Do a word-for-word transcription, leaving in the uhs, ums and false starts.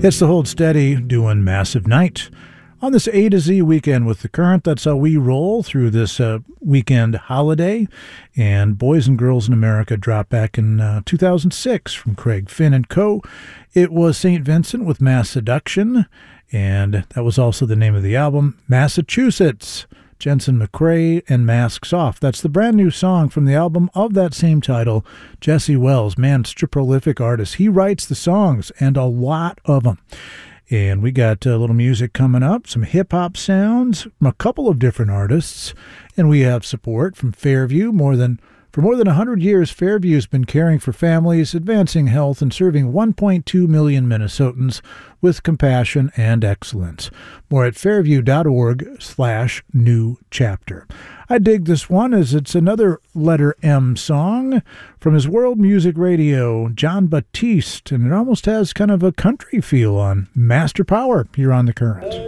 It's the Hold Steady doing Massive Night on this A to Z weekend with the Current. That's how we roll through this uh, weekend holiday. And Boys and Girls in America dropped back in uh, two thousand six from Craig Finn and Co. It was Saint Vincent with Mass Seduction, and that was also the name of the album, Massachusetts. Jensen McCrae and Masks Off. That's the brand new song from the album of that same title. Jesse Wells, man, such a prolific artist. He writes the songs, and a lot of them. And we got a little music coming up, some hip-hop sounds from a couple of different artists. And we have support from Fairview. More than For more than one hundred years, Fairview has been caring for families, advancing health, and serving one point two million Minnesotans with compassion and excellence. More at fairview.org slash new chapter. I dig this one as it's another letter M song from his World Music Radio, John Batiste, and it almost has kind of a country feel on Master Power here on The Current.